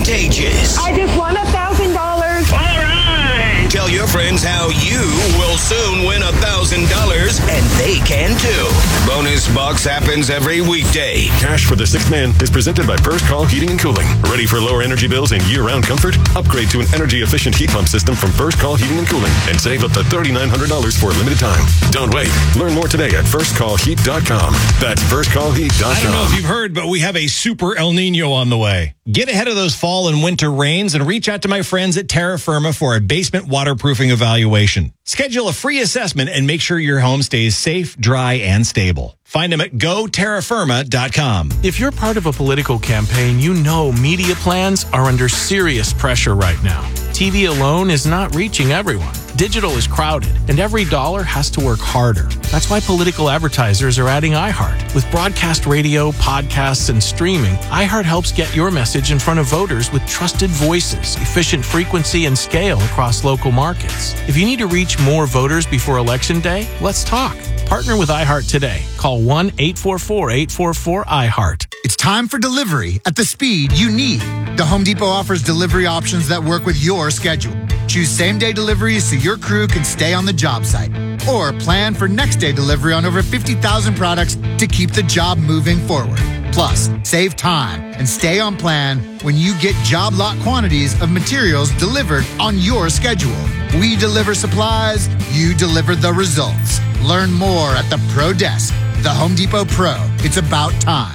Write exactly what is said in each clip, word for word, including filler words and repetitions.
contagious. I just won a thousand dollars. All right. Tell your friends how you will soon win a thousand dollars, and they can too. Bonus Box happens every weekday. Cash for the Sixth Man is presented by First Call Heating and Cooling. Ready for lower energy bills and year-round comfort? Upgrade to an energy-efficient heat pump system from First Call Heating and Cooling and save up to three thousand nine hundred dollars for a limited time. Don't wait. Learn more today at first call heat dot com. That's first call heat dot com. I don't know if you've heard, but we have a super El Nino on the way. Get ahead of those fall and winter rains and reach out to my friends at Terra Firma for a basement waterproofing evaluation. Schedule a free assessment and make sure your home stays safe, dry, and stable. Find them at go terra firma dot com. If you're part of a political campaign, you know media plans are under serious pressure right now. T V alone is not reaching everyone. Digital is crowded, and every dollar has to work harder. That's why political advertisers are adding iHeart. With broadcast radio, podcasts, and streaming, iHeart helps get your message in front of voters with trusted voices, efficient frequency, and scale across local markets. If you need to reach more voters before Election Day, let's talk. Partner with iHeart today. Call one eight four four, eight four four, I heart. It's time for delivery at the speed you need. The Home Depot offers delivery options that work with your schedule. Choose same-day deliveries so your crew can stay on the job site. Or plan for next-day delivery on over fifty thousand products to keep the job moving forward. Plus, save time and stay on plan when you get job lot quantities of materials delivered on your schedule. We deliver supplies, you deliver the results. Learn more at the Pro Desk. The Home Depot Pro. It's about time.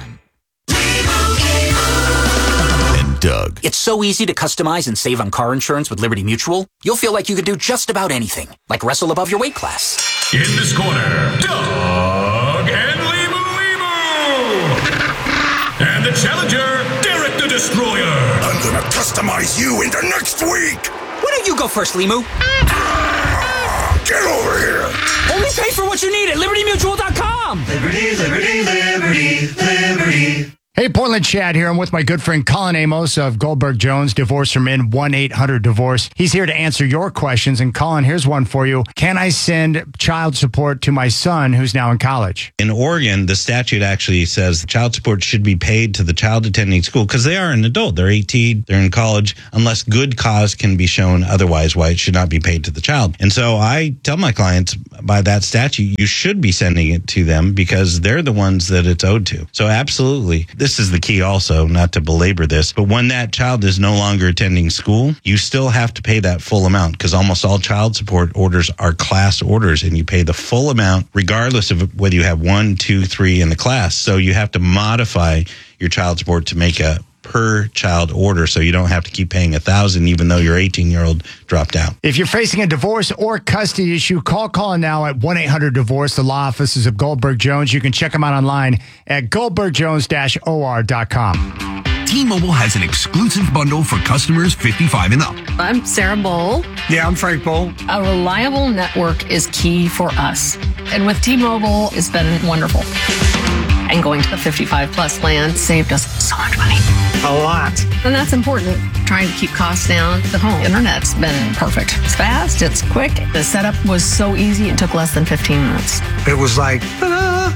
And Doug. It's so easy to customize and save on car insurance with Liberty Mutual. You'll feel like you could do just about anything, like wrestle above your weight class. In this corner, Doug and Limu Limu. And the challenger, Derek the Destroyer. I'm gonna customize you into next week. Why don't you go first, Limu? Get over here. Only pay for what you need at liberty mutual dot com. Liberty, liberty, liberty, liberty. Hey, Portland Chad here. I'm with my good friend Colin Amos of Goldberg Jones, Divorce from In, one eight hundred divorce. He's here to answer your questions. And Colin, here's one for you. Can I send child support to my son who's now in college? In Oregon, the statute actually says child support should be paid to the child attending school because they are an adult. They're eighteen, they're in college, unless good cause can be shown otherwise why it should not be paid to the child. And so I tell my clients by that statute, you should be sending it to them because they're the ones that it's owed to. So absolutely. This is the key also, not to belabor this, but when that child is no longer attending school, you still have to pay that full amount because almost all child support orders are class orders and you pay the full amount regardless of whether you have one, two, three in the class. So you have to modify your child support to make a per child order so you don't have to keep paying a thousand even though your eighteen year old dropped out. If you're facing a divorce or custody issue, call Colin now at one eight hundred divorce. The law offices of Goldberg Jones. You can check them out online at goldberg jones dash o r dot com. T-Mobile has an exclusive bundle for customers fifty-five and up. I'm Sarah Bowl. Yeah, I'm Frank Bowl. A reliable network is key for us. And with T-Mobile, it's been wonderful. And going to the fifty-five plus plan saved us so much money. A lot. And that's important. Trying to keep costs down. The home internet's been perfect. It's fast. It's quick. The setup was so easy. It took less than fifteen minutes. It was like, ta-da!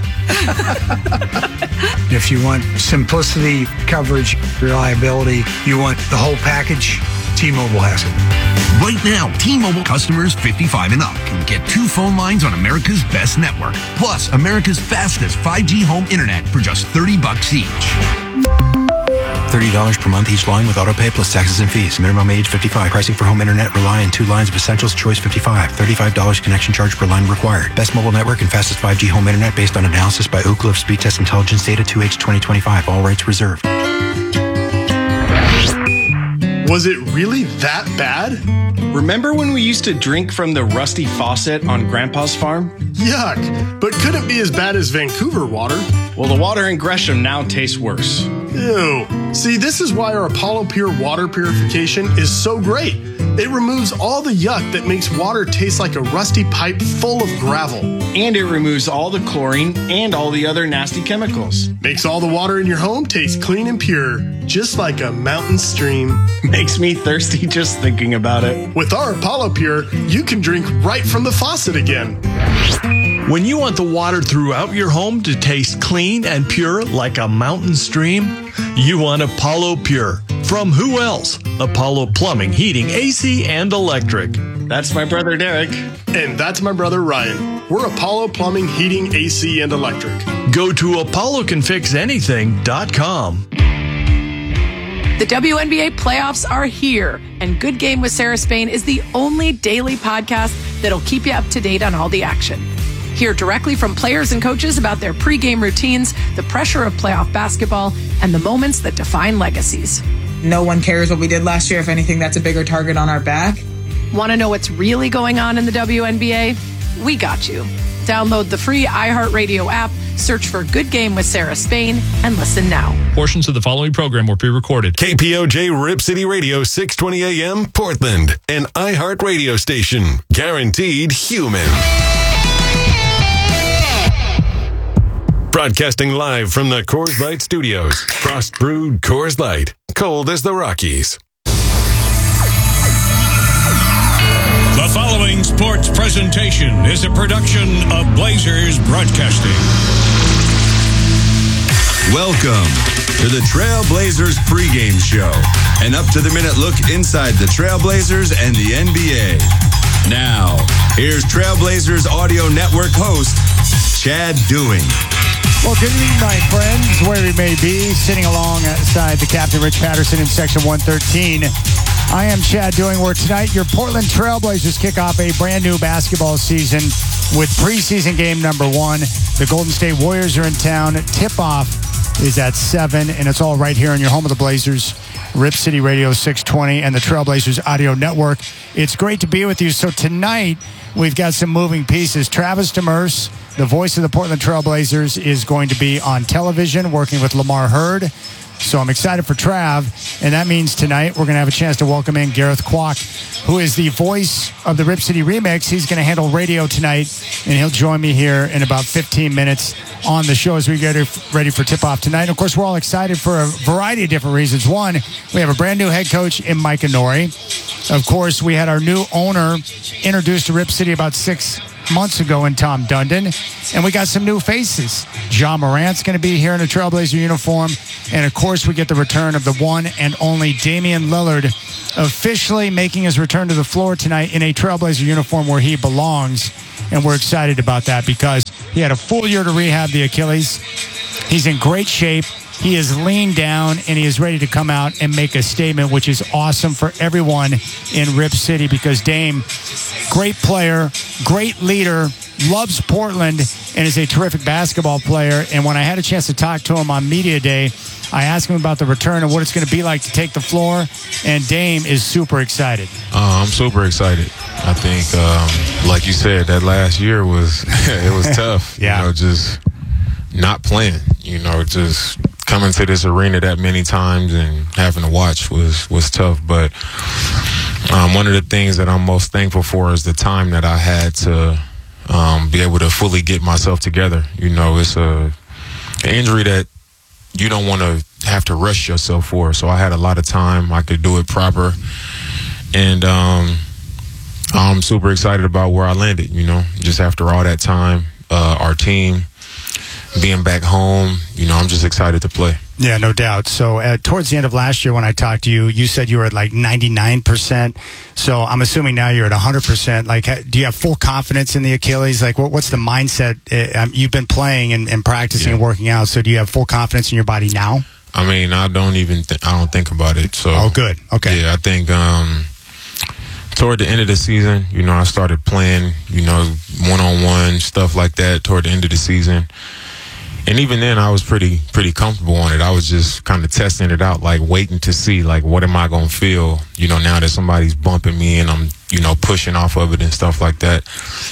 If you want simplicity, coverage, reliability, you want the whole package, T-Mobile has it. Right now, T-Mobile customers fifty-five and up can get two phone lines on America's best network, plus America's fastest five G home internet for just thirty bucks each. thirty dollars per month each line with autopay plus taxes and fees. Minimum age fifty-five. Pricing for home internet rely on two lines of Essentials Choice fifty-five. thirty-five dollars connection charge per line required. Best mobile network and fastest five G home internet based on analysis by Ookla of Speed Test Intelligence Data two H twenty twenty-five. All rights reserved. Was it really that bad? Remember when we used to drink from the rusty faucet on Grandpa's farm? Yuck, but couldn't be as bad as Vancouver water. Well, the water in Gresham now tastes worse. Ew. See, this is why our Apollo Pure water purification is so great. It removes all the yuck that makes water taste like a rusty pipe full of gravel. And it removes all the chlorine and all the other nasty chemicals. Makes all the water in your home taste clean and pure, just like a mountain stream. Makes me thirsty just thinking about it. With our Apollo Pure, you can drink right from the faucet again. When you want the water throughout your home to taste clean and pure like a mountain stream, you want Apollo Pure. From who else? Apollo Plumbing, Heating, A C, and Electric. That's my brother Derek. And that's my brother Ryan. We're Apollo Plumbing, Heating, A C, and Electric. Go to apollo can fix anything dot com. The W N B A playoffs are here, and Good Game with Sarah Spain is the only daily podcast that'll keep you up to date on all the action. Hear directly from players and coaches about their pregame routines, the pressure of playoff basketball, and the moments that define legacies. No one cares what we did last year. If anything, that's a bigger target on our back. Want to know what's really going on in the W N B A? We got you. Download the free iHeartRadio app, search for Good Game with Sarah Spain, and listen now. Portions of the following program were pre-recorded. K P O J Rip City Radio, six twenty A M, Portland. An iHeart radio station. Guaranteed human. Broadcasting live from the Coors Light Studios. Frost brewed Coors Light. Cold as the Rockies. The following sports presentation is a production of Blazers Broadcasting. Welcome to the Trailblazers pregame show, an up-to-the-minute look inside the Trailblazers and the N B A. Now, here's Trailblazers Audio Network host, Chad Doing. Well, good evening, my friends, where we may be, sitting alongside the captain, Rich Patterson, in Section one thirteen. I am Chad Doing, where tonight your Portland Trailblazers kick off a brand new basketball season with preseason game number one. The Golden State Warriors are in town. Tip-off is at seven, and it's all right here on your home of the Blazers, Rip City Radio six twenty, and the Trailblazers Audio Network. It's great to be with you. So tonight, we've got some moving pieces. Travis Demers, the voice of the Portland Trailblazers, is going to be on television working with Lamar Hurd. So I'm excited for Trav, and that means tonight we're going to have a chance to welcome in Gareth Kwok, who is the voice of the Rip City Remix. He's going to handle radio tonight, and he'll join me here in about fifteen minutes on the show as we get ready for tip-off tonight. And of course, we're all excited for a variety of different reasons. One, we have a brand new head coach in Micah Nori. Of course, we had our new owner introduced to Rip City about six months ago in Tom Dundon, and we got some new faces. John Morant's going to be here in a Trailblazer uniform, and of course we get the return of the one and only Damian Lillard, officially making his return to the floor tonight in a Trailblazer uniform where he belongs, and we're excited about that because he had a full year to rehab the Achilles. He's in great shape. He is lean down, and he is ready to come out and make a statement, which is awesome for everyone in Rip City because Dame, great player, great leader, loves Portland, and is a terrific basketball player. And when I had a chance to talk to him on Media Day, I asked him about the return and what it's going to be like to take the floor, and Dame is super excited. Uh, I'm super excited. I think, um, like you said, that last year was it was tough. Yeah. You know, just not playing. You know, just coming to this arena that many times and having to watch was was tough. But um, one of the things that I'm most thankful for is the time that I had to um, be able to fully get myself together. You know, it's a an injury that you don't want to have to rush yourself for. So I had a lot of time. I could do it proper. And um, I'm super excited about where I landed, you know, just after all that time, uh, our team being back home, you know, I'm just excited to play. Yeah, no doubt. So uh, towards the end of last year when I talked to you, you said you were at like ninety-nine percent. So I'm assuming now you're at one hundred percent. Like, do you have full confidence in the Achilles? Like, what, what's the mindset? Uh, um, you've been playing and, and practicing yeah. and working out. So do you have full confidence in your body now? I mean, I don't even, th- I don't think about it. So, oh, good. Okay. Yeah, I think um, toward the end of the season, you know, I started playing, you know, one-on-one, stuff like that toward the end of the season. And even then, I was pretty pretty comfortable on it. I was just kind of testing it out, like waiting to see, like, what am I going to feel, you know, now that somebody's bumping me and I'm, you know, pushing off of it and stuff like that.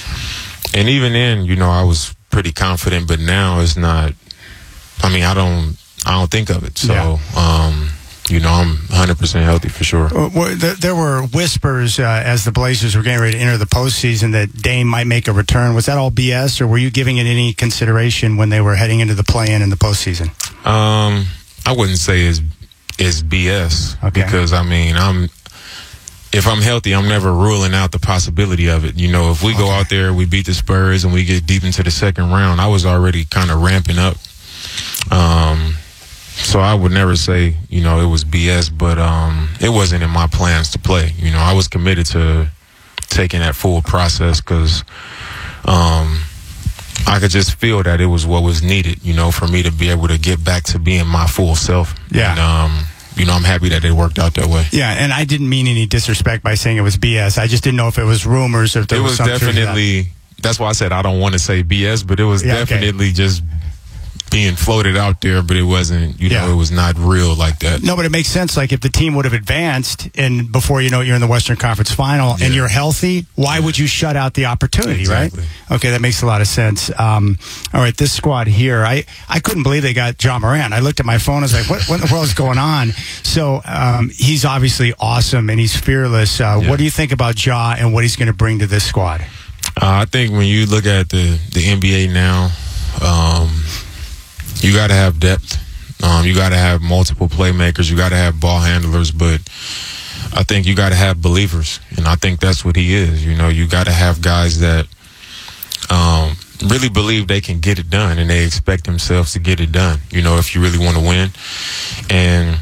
And even then, you know, I was pretty confident, but now it's not, I mean, I don't, I don't think of it. So, yeah. um, you know, I'm one hundred percent healthy for sure. Well, there were whispers uh, as the Blazers were getting ready to enter the postseason that Dame might make a return. Was that all B S, or were you giving it any consideration when they were heading into the play-in in the postseason? Um, I wouldn't say it's, it's B S okay. because, I mean, I'm if I'm healthy, I'm never ruling out the possibility of it. You know, if we okay. go out there, we beat the Spurs, and we get deep into the second round, I was already kind of ramping up. Um So So I would never say, you know, it was B S, but um, it wasn't in my plans to play. You know, I was committed to taking that full process because um, I could just feel that it was what was needed, you know, for me to be able to get back to being my full self. Yeah. And, um, you know, I'm happy that it worked out that way. Yeah, and I didn't mean any disrespect by saying it was B S. I just didn't know if it was rumors or if there it was, was some truth to that. definitely. That's why I said I don't want to say B S, but it was Yeah, okay. definitely just being floated out there, but it wasn't, you know, Yeah. it was not real like that. No, but it makes sense. Like if the team would have advanced and before you know it, you're in the Western Conference Final and you're healthy, why would you shut out the opportunity, Exactly. right? Okay, that makes a lot of sense. Um, all right, this squad here, I, I couldn't believe they got Ja Morant. I looked at my phone, I was like, what, what in the world is going on? So um, he's obviously awesome and he's fearless. Uh, Yeah. What do you think about Ja and what he's going to bring to this squad? Uh, I think when you look at the, the N B A now, um, you got to have depth. Um, you got to have multiple playmakers. You got to have ball handlers. But I think you got to have believers. And I think that's what he is. You know, you got to have guys that um, really believe they can get it done and they expect themselves to get it done, you know, if you really want to win. And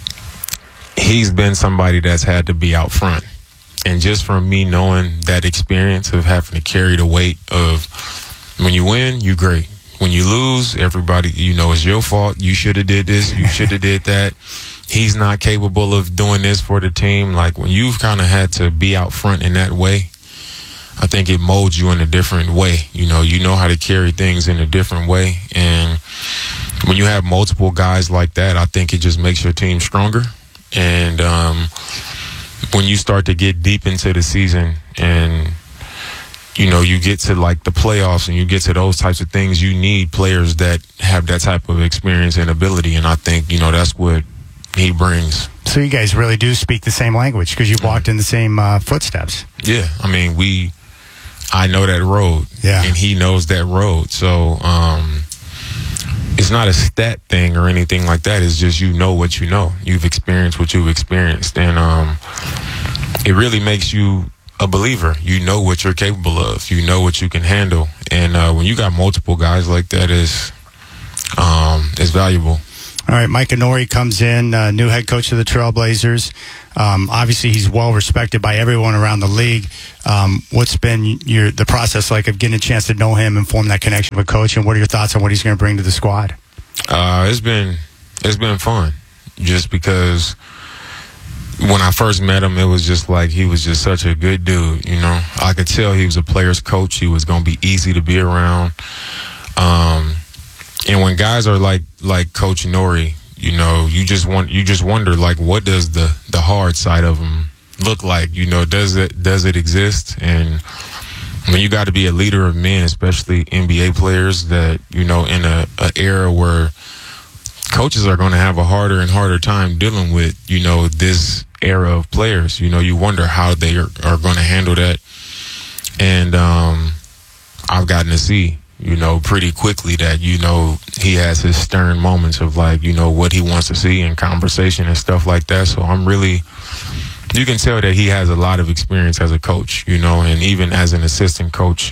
he's been somebody that's had to be out front. And just from me knowing that experience of having to carry the weight of when you win, you great. When you lose, everybody, you know, it's your fault. You should have did this. You should have did that. He's not capable of doing this for the team. Like when you've kind of had to be out front in that way, I think it molds you in a different way. You know, you know how to carry things in a different way. And when you have multiple guys like that, I think it just makes your team stronger. And um, when you start to get deep into the season and you know, you get to like the playoffs and you get to those types of things, you need players that have that type of experience and ability. And I think, you know, that's what he brings. So you guys really do speak the same language because you walked in the same uh, footsteps. Yeah. I mean, we, I know that road. Yeah. And he knows that road. So, um, it's not a stat thing or anything like that. It's just, you know what you know. You've experienced what you've experienced. And, um, it really makes you a believer. You know what you're capable of. You know what you can handle. And uh, when you got multiple guys like that, is um, is valuable. All right, Mike Inori comes in, uh, new head coach of the Trailblazers. Um, obviously, he's well respected by everyone around the league. Um, what's been your the process like of getting a chance to know him and form that connection with Coach? And what are your thoughts on what he's going to bring to the squad? Uh, it's been it's been fun, just because when I first met him, it was just like he was just such a good dude, you know. I could tell he was a player's coach. He was going to be easy to be around. Um, and when guys are like like Coach Nori, you know, you just want you just wonder like, what does the the hard side of him look like? You know, does it does it exist? And when you got to be a leader of men, especially N B A players, that you know, in a, a era where coaches are going to have a harder and harder time dealing with, you know, this era of players. You know, you wonder how they are, are going to handle that. And um, I've gotten to see, you know, pretty quickly that, you know, he has his stern moments of like, you know, what he wants to see in conversation and stuff like that. So I'm really, you can tell that he has a lot of experience as a coach, you know, and even as an assistant coach.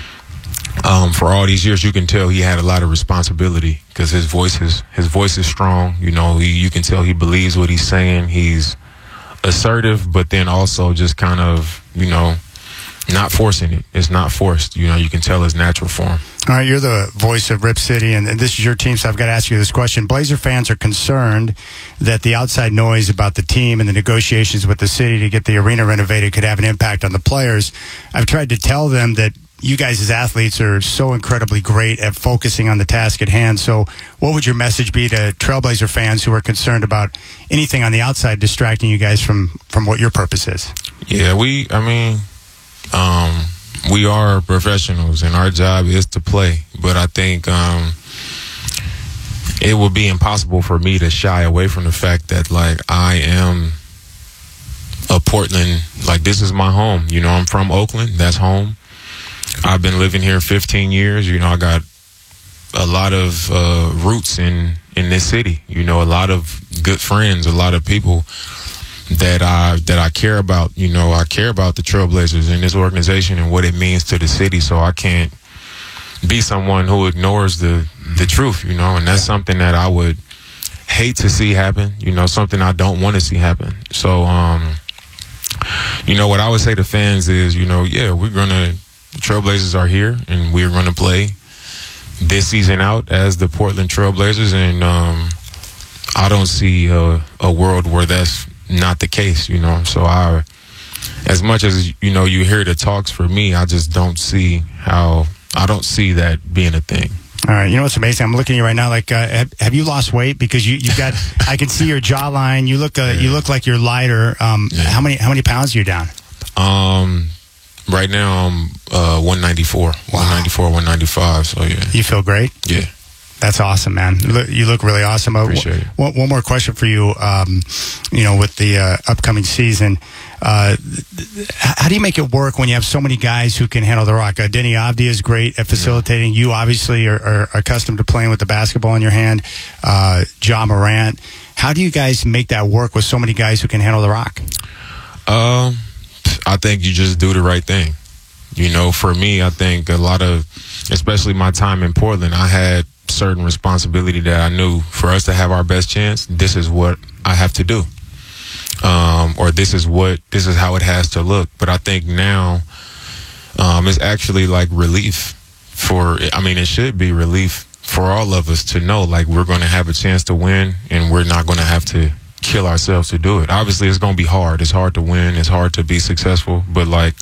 Um, for all these years, you can tell he had a lot of responsibility because his voice is his voice is strong. You know, he, you can tell he believes what he's saying. He's assertive, but then also just kind of, you know, not forcing it. It's not forced. You know, you can tell his natural form. All right, you're the voice of Rip City, and, and this is your team, so I've got to ask you this question. Blazer fans are concerned that the outside noise about the team and the negotiations with the city to get the arena renovated could have an impact on the players. I've tried to tell them that you guys as athletes are so incredibly great at focusing on the task at hand. So what would your message be to Trailblazer fans who are concerned about anything on the outside distracting you guys from, from what your purpose is? Yeah, we, I mean, um, we are professionals and our job is to play. But I think um, it would be impossible for me to shy away from the fact that, like, I am a Portland, like, this is my home. You know, I'm from Oakland. That's home. I've been living here fifteen years. You know, I got a lot of uh, roots in, in this city. You know, a lot of good friends, a lot of people that I that I care about. You know, I care about the Trailblazers and this organization and what it means to the city. So I can't be someone who ignores the the truth. You know, and that's something that I would hate to see happen, you know, something I don't want to see happen. So, um, you know, what I would say to fans is, you know, yeah, we're going to, the Trailblazers are here, and we're going to play this season out as the Portland Trailblazers, and um, I don't see a, a world where that's not the case, you know. So I, as much as, you know, you hear the talks, for me, I just don't see how, I don't see that being a thing. All right, you know what's amazing? I'm looking at you right now. Like, uh, have, have you lost weight? Because you you got, I can see your jawline. You look, uh, yeah. you look like you're lighter. Um, yeah. How many how many pounds are you down? Um, right now I'm uh one ninety-four, wow. one ninety-four, one ninety-five. So yeah, you feel great. Yeah, that's awesome, man. You look, you look really awesome. Appreciate it. One, one more question for you. Um, you know, with the uh, upcoming season. Uh, how do you make it work when you have so many guys who can handle the rock? Uh, Denny Avdia is great at facilitating. You obviously are, are accustomed to playing with the basketball in your hand. Uh, Ja Morant. How do you guys make that work with so many guys who can handle the rock? Um, I think you just do the right thing. You know, for me, I think a lot of, especially my time in Portland, I had certain responsibility that I knew for us to have our best chance. This is what I have to do. Um, or this is what, this is how it has to look. But I think now, um, it's actually like relief for, I mean, it should be relief for all of us to know, like, we're going to have a chance to win, and we're not going to have to kill ourselves to do it. Obviously, it's going to be hard. It's hard to win. It's hard to be successful. But, like,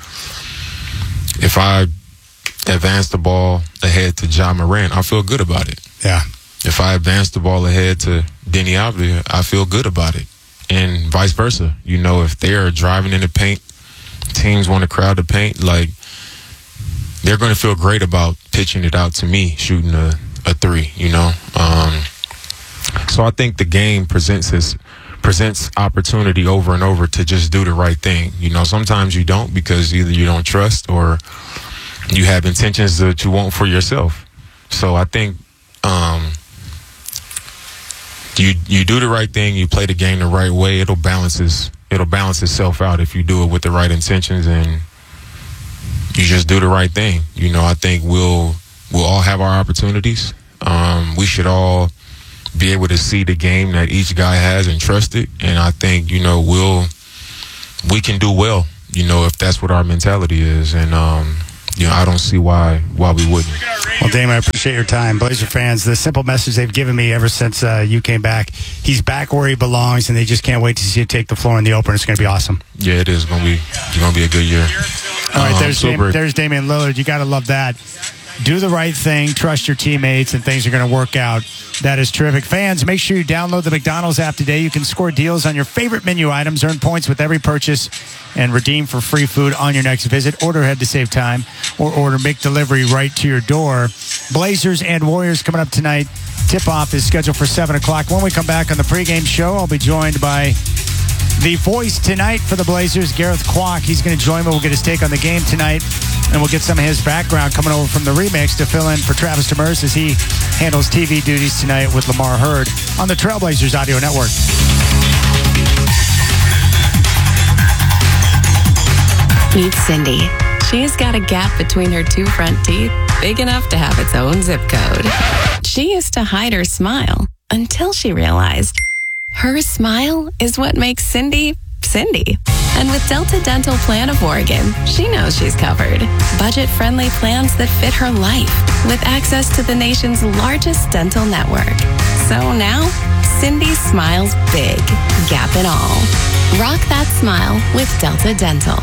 if I advance the ball ahead to Ja Morant, I feel good about it. Yeah. If I advance the ball ahead to Denny Avdia, I feel good about it. And vice versa. You know, if they're driving in the paint, teams want to crowd the paint, like, they're going to feel great about pitching it out to me, shooting a, a three, you know. Um, so I think the game presents this, presents opportunity over and over to just do the right thing. You know, sometimes you don't, because either you don't trust or you have intentions that you want for yourself. So I think um, you you do the right thing, you play the game the right way, it'll balances it'll balance itself out if you do it with the right intentions and you just do the right thing. You know, I think we'll we'll all have our opportunities. Um, we should all be able to see the game that each guy has and trust it. And I think, you know, we'll we can do well, you know, if that's what our mentality is. And um, you know, I don't see why why we wouldn't. Well, Dame, I appreciate your time. Blazer fans, the simple message they've given me ever since uh, you came back, he's back where he belongs, and they just can't wait to see you take the floor in the open. It's going to be awesome. Yeah, it is going to be it's going to be a good year. All right, um, there's, Dam- there's Damian Lillard. You got to love that. Do the right thing, trust your teammates, and things are going to work out. That is terrific. Fans, make sure you download the McDonald's app today. You can score deals on your favorite menu items, earn points with every purchase, and redeem for free food on your next visit. Order ahead to save time, or order McDelivery right to your door. Blazers and Warriors coming up tonight. Tip-off is scheduled for seven o'clock. When we come back on the pregame show, I'll be joined by the voice tonight for the Blazers, Gareth Kwok. He's going to join me. We'll get his take on the game tonight, and we'll get some of his background coming over from the remix to fill in for Travis Demers as he handles T V duties tonight with Lamar Hurd on the Trailblazers Audio Network. Meet Cindy. She's got a gap between her two front teeth big enough to have its own zip code. She used to hide her smile until she realized her smile is what makes Cindy, Cindy. And with Delta Dental Plan of Oregon, she knows she's covered. Budget-friendly plans that fit her life with access to the nation's largest dental network. So now, Cindy smiles big, gap and all. Rock that smile with Delta Dental.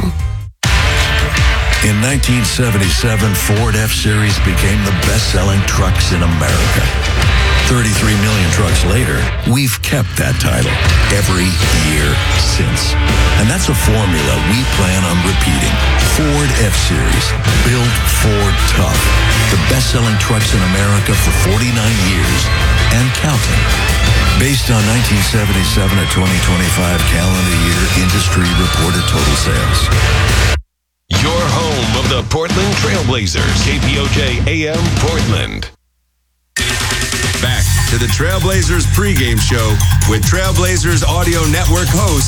In nineteen seventy-seven, Ford F-Series became the best-selling trucks in America. thirty-three million trucks later, we've kept that title every year since. And that's a formula we plan on repeating. Ford F-Series, built Ford tough. The best-selling trucks in America for forty-nine years and counting. Based on nineteen seventy-seven or twenty twenty-five calendar year industry reported total sales. Your home of the Portland Trailblazers, K P O J A M Portland. Back to the Trailblazers pregame show with Trailblazers Audio Network host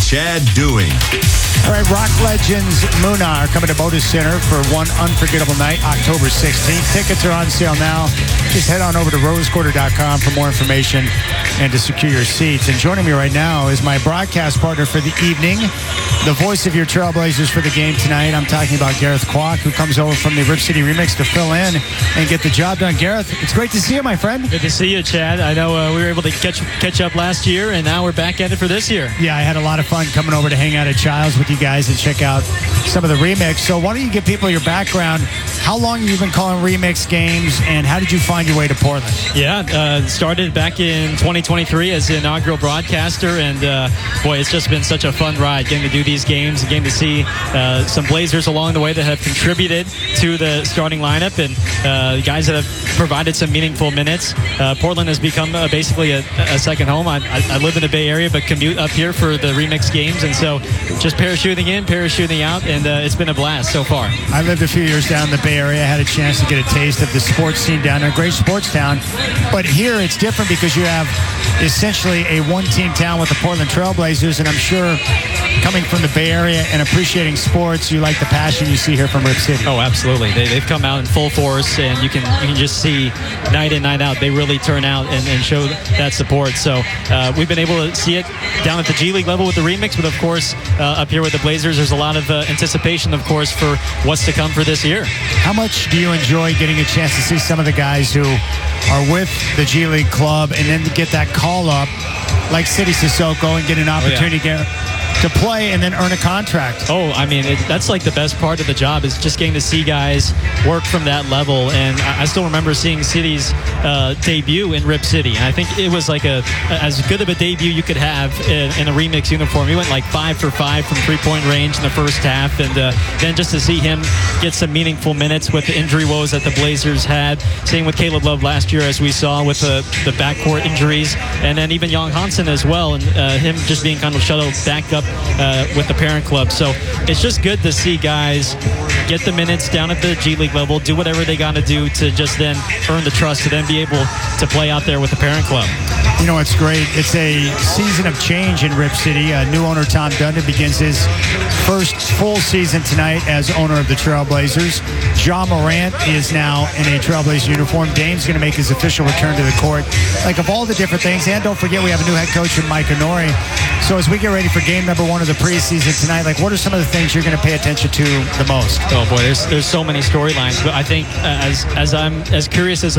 Chad Doing. All right, rock legends Muna are coming to Moda Center for one unforgettable night, October sixteenth. Tickets are on sale now. Just head on over to rose quarter dot com for more information and to secure your seats. And joining me right now is my broadcast partner for the evening, the voice of your Trailblazers for the game tonight. I'm talking about Gareth Kwok, who comes over from the Rip City Remix to fill in and get the job done. Gareth, it's great to see you, my friend. Good to see you, Chad. I know uh, we were able to catch catch up last year, and now we're back at it for this year. Yeah, I had a lot of fun coming over to hang out at Childs with you guys and check out some of the remix. So why don't you give people your background? How long have you been calling remix games, and how did you find your way to Portland? Yeah, uh, started back in twenty twenty-three as the inaugural broadcaster, and uh, boy, it's just been such a fun ride getting to do these games, getting to see uh, some Blazers along the way that have contributed to the starting lineup, and uh, guys that have provided some meaningful minutes. Uh, Portland has become uh, basically a, a second home. I, I, I live in the Bay Area, but commute up here for the remix games, and so just parachuting in, parachuting out, and uh, it's been a blast so far. I lived a few years down in the Bay Area. I had a chance to get a taste of the sports scene down there. Great sports town. But here it's different because you have essentially a one-team town with the Portland Trailblazers, and I'm sure coming from the Bay Area and appreciating sports, you like the passion you see here from Rip City. Oh, absolutely. They, they've come out in full force, and you can you can just see night in, night out, they really turn out and, and show that support. So uh, we've been able to see it down at the G League level with the remix, but of course, uh, up here with the Blazers, there's a lot of uh, anticipation, of course, for what's to come for this year. How much do you enjoy getting a chance to see some of the guys who are with the G League club and then to get that call up like City Sissoko and get an opportunity oh, yeah. to to play and then earn a contract? Oh, I mean, it, that's like the best part of the job is just getting to see guys work from that level. And I, I still remember seeing City's uh, debut in Rip City. And I think it was like a as good of a debut you could have in, in a remix uniform. He went like five for five from three-point range in the first half. And uh, then just to see him get some meaningful minutes with the injury woes that the Blazers had. Same with Caleb Love last year, as we saw with the, the backcourt injuries. And then even Young Hansen as well. And uh, him just being kind of shuttled back up Uh, with the parent club. So it's just good to see guys get the minutes down at the G League level, do whatever they got to do to just then earn the trust to then be able to play out there with the parent club. You know, it's great. It's a season of change in Rip City. Uh, new owner Tom Dundon begins his first full season tonight as owner of the Trailblazers. Ja Morant is now in a Trailblazer uniform. Dame's going to make his official return to the court. Like, of all the different things, and don't forget we have a new head coach in Mike Onori. So as we get ready for game number one of the preseason tonight, like, what are some of the things you're going to pay attention to the most? Oh boy, there's there's so many storylines, but I think uh, as as I'm as curious as